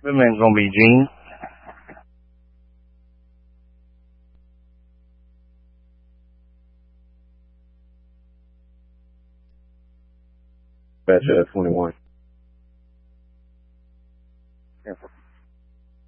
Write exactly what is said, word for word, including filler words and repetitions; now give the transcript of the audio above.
That man's gonna be Gene. Batch at twenty-one.